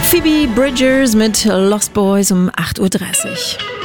Phoebe Bridgers mit Lost Boys um 8.30 Uhr.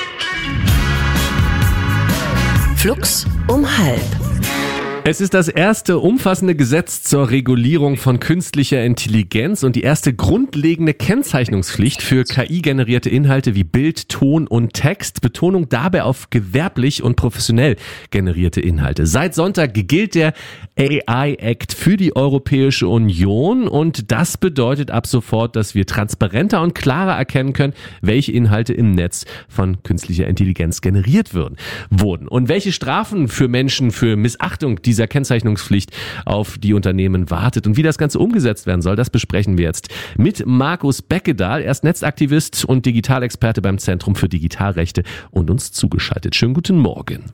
Flux um 12:30. Es ist das erste umfassende Gesetz zur Regulierung von künstlicher Intelligenz und die erste grundlegende Kennzeichnungspflicht für KI-generierte Inhalte wie Bild, Ton und Text. Betonung dabei auf gewerblich und professionell generierte Inhalte. Seit Sonntag gilt der AI Act für die Europäische Union und das bedeutet ab sofort, dass wir transparenter und klarer erkennen können, welche Inhalte im Netz von künstlicher Intelligenz generiert wurden und welche Strafen für Menschen für Missachtung dieser Kennzeichnungspflicht auf die Unternehmen wartet und wie das Ganze umgesetzt werden soll, das besprechen wir jetzt mit Markus Beckedahl. Er ist Netzaktivist und Digitalexperte beim Zentrum für Digitalrechte und uns zugeschaltet. Schönen guten Morgen.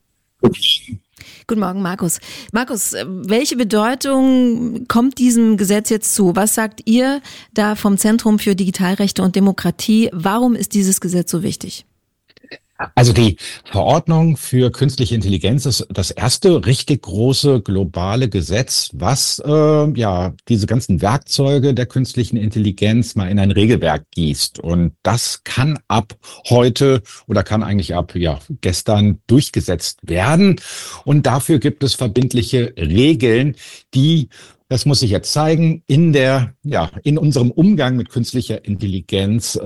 Guten Morgen, Markus. Markus, welche Bedeutung kommt diesem Gesetz jetzt zu? Was sagt ihr da vom Zentrum für Digitalrechte und Demokratie? Warum ist dieses Gesetz so wichtig? Also die Verordnung für künstliche Intelligenz ist das erste richtig große globale Gesetz, was diese ganzen Werkzeuge der künstlichen Intelligenz mal in ein Regelwerk gießt. Und das kann ab heute oder kann eigentlich ab gestern durchgesetzt werden. Und dafür gibt es verbindliche Regeln, die das muss sich jetzt zeigen, in unserem Umgang mit künstlicher Intelligenz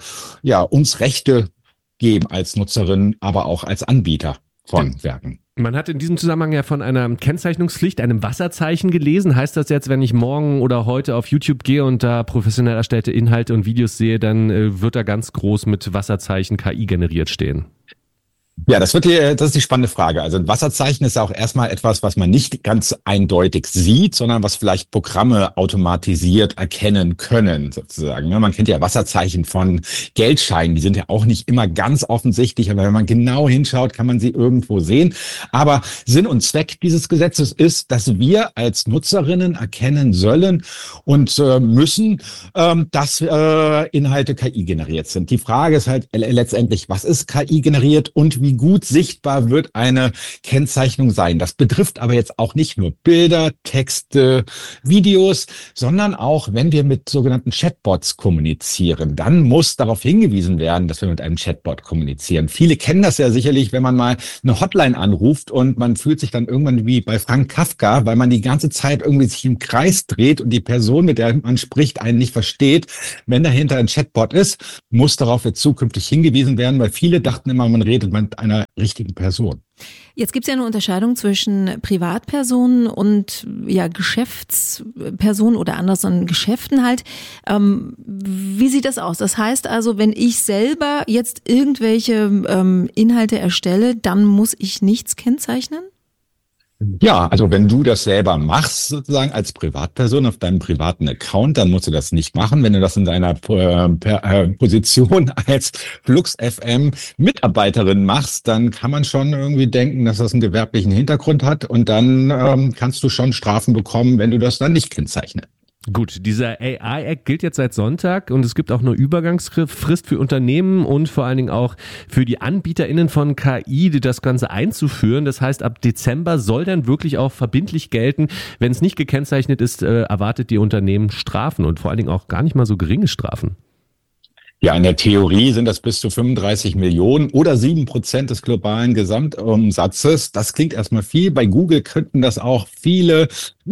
uns Rechte geben als Nutzerin, aber auch als Anbieter von Werken. Man hat in diesem Zusammenhang ja von einer Kennzeichnungspflicht, einem Wasserzeichen gelesen. Heißt das jetzt, wenn ich morgen oder heute auf YouTube gehe und da professionell erstellte Inhalte und Videos sehe, dann wird da ganz groß mit Wasserzeichen KI generiert stehen? Ja, das ist die spannende Frage. Also ein Wasserzeichen ist auch erstmal etwas, was man nicht ganz eindeutig sieht, sondern was vielleicht Programme automatisiert erkennen können, sozusagen. Man kennt ja Wasserzeichen von Geldscheinen, die sind ja auch nicht immer ganz offensichtlich, aber wenn man genau hinschaut, kann man sie irgendwo sehen. Aber Sinn und Zweck dieses Gesetzes ist, dass wir als Nutzerinnen erkennen sollen und müssen, dass Inhalte KI generiert sind. Die Frage ist halt letztendlich, was ist KI generiert und wie gut sichtbar wird eine Kennzeichnung sein. Das betrifft aber jetzt auch nicht nur Bilder, Texte, Videos, sondern auch, wenn wir mit sogenannten Chatbots kommunizieren, dann muss darauf hingewiesen werden, dass wir mit einem Chatbot kommunizieren. Viele kennen das ja sicherlich, wenn man mal eine Hotline anruft und man fühlt sich dann irgendwann wie bei Frank Kafka, weil man die ganze Zeit irgendwie sich im Kreis dreht und die Person, mit der man spricht, einen nicht versteht. Wenn dahinter ein Chatbot ist, muss darauf jetzt zukünftig hingewiesen werden, weil viele dachten immer, man redet mit einer richtigen Person. Jetzt gibt es ja eine Unterscheidung zwischen Privatpersonen und Geschäftspersonen oder anders an Geschäften halt. Wie sieht das aus? Das heißt also, wenn ich selber jetzt irgendwelche Inhalte erstelle, dann muss ich nichts kennzeichnen? Ja, also wenn du das selber machst, sozusagen als Privatperson auf deinem privaten Account, dann musst du das nicht machen. Wenn du das in deiner Position als Flux FM Mitarbeiterin machst, dann kann man schon irgendwie denken, dass das einen gewerblichen Hintergrund hat und dann kannst du schon Strafen bekommen, wenn du das dann nicht kennzeichnest. Gut, dieser AI-Act gilt jetzt seit Sonntag und es gibt auch eine Übergangsfrist für Unternehmen und vor allen Dingen auch für die AnbieterInnen von KI, das Ganze einzuführen. Das heißt, ab Dezember soll dann wirklich auch verbindlich gelten. Wenn es nicht gekennzeichnet ist, erwartet die Unternehmen Strafen und vor allen Dingen auch gar nicht mal so geringe Strafen. Ja, in der Theorie sind das bis zu 35 Millionen oder 7% des globalen Gesamtumsatzes. Das klingt erstmal viel. Bei Google könnten das auch viele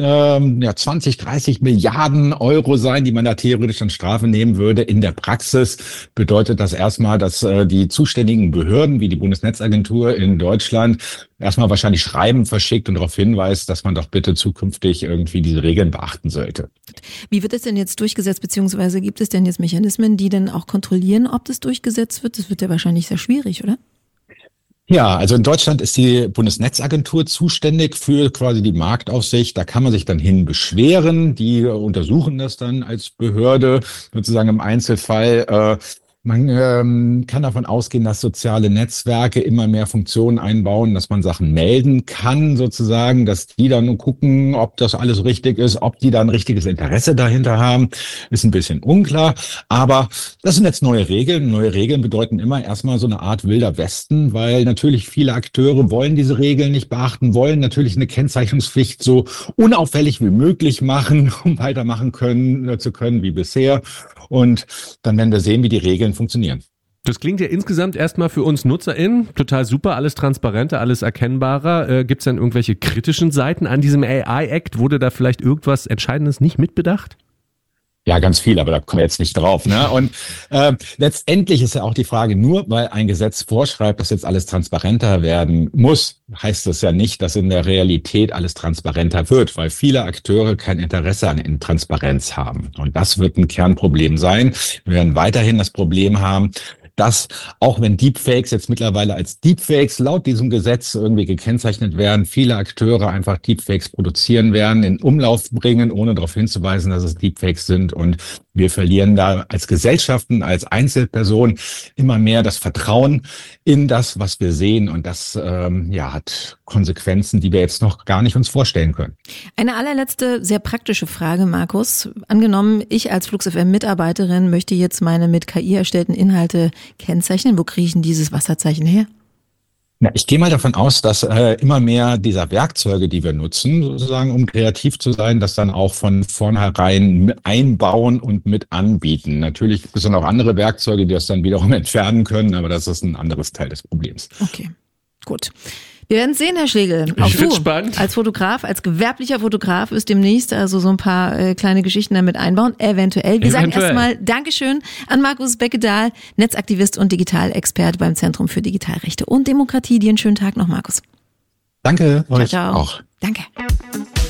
20, 30 Milliarden Euro sein, die man da theoretisch an Strafe nehmen würde. In der Praxis bedeutet das erstmal, dass die zuständigen Behörden wie die Bundesnetzagentur in Deutschland erstmal wahrscheinlich Schreiben verschickt und darauf hinweist, dass man doch bitte zukünftig irgendwie diese Regeln beachten sollte. Wie wird es denn jetzt durchgesetzt, beziehungsweise gibt es denn jetzt Mechanismen, die dann auch kontrollieren, ob das durchgesetzt wird? Das wird ja wahrscheinlich sehr schwierig, oder? Ja, also in Deutschland ist die Bundesnetzagentur zuständig für quasi die Marktaufsicht. Da kann man sich dann hin beschweren. Die untersuchen das dann als Behörde sozusagen im Einzelfall. Man kann davon ausgehen, dass soziale Netzwerke immer mehr Funktionen einbauen, dass man Sachen melden kann sozusagen, dass die dann gucken, ob das alles richtig ist, ob die da ein richtiges Interesse dahinter haben, ist ein bisschen unklar. Aber das sind jetzt neue Regeln. Neue Regeln bedeuten immer erstmal so eine Art wilder Westen, weil natürlich viele Akteure wollen diese Regeln nicht beachten, wollen natürlich eine Kennzeichnungspflicht so unauffällig wie möglich machen, um weitermachen zu können wie bisher. Und dann werden wir sehen, wie die Regeln funktionieren. Das klingt ja insgesamt erstmal für uns NutzerInnen total super, alles transparenter, alles erkennbarer. Gibt es denn irgendwelche kritischen Seiten an diesem AI-Act? Wurde da vielleicht irgendwas Entscheidendes nicht mitbedacht? Ja, ganz viel, aber da kommen wir jetzt nicht drauf. Ne? Und letztendlich ist ja auch die Frage, nur weil ein Gesetz vorschreibt, dass jetzt alles transparenter werden muss, heißt das ja nicht, dass in der Realität alles transparenter wird, weil viele Akteure kein Interesse an Transparenz haben. Und das wird ein Kernproblem sein. Wir werden weiterhin das Problem haben, dass auch wenn Deepfakes jetzt mittlerweile als Deepfakes laut diesem Gesetz irgendwie gekennzeichnet werden, viele Akteure einfach Deepfakes produzieren werden, in Umlauf bringen, ohne darauf hinzuweisen, dass es Deepfakes sind. Und wir verlieren da als Gesellschaften, als Einzelpersonen immer mehr das Vertrauen in das, was wir sehen. Und das hat Konsequenzen, die wir jetzt noch gar nicht uns vorstellen können. Eine allerletzte, sehr praktische Frage, Markus. Angenommen, ich als Flux FM-Mitarbeiterin möchte jetzt meine mit KI erstellten Inhalte kennzeichnen. Wo kriege ich denn dieses Wasserzeichen her? Na, ich gehe mal davon aus, dass immer mehr dieser Werkzeuge, die wir nutzen, sozusagen, um kreativ zu sein, das dann auch von vornherein einbauen und mit anbieten. Natürlich gibt es dann auch andere Werkzeuge, die das dann wiederum entfernen können, aber das ist ein anderes Teil des Problems. Okay, gut. Wir werden sehen, Herr Schlegel. Auch du spannend. Als Fotograf, als gewerblicher Fotograf wirst demnächst also so ein paar kleine Geschichten damit einbauen, eventuell. Wir sagen erstmal Dankeschön an Markus Beckedahl, Netzaktivist und Digitalexperte beim Zentrum für Digitalrechte und Demokratie. Dir einen schönen Tag noch, Markus. Danke, euch ciao. auch. Danke.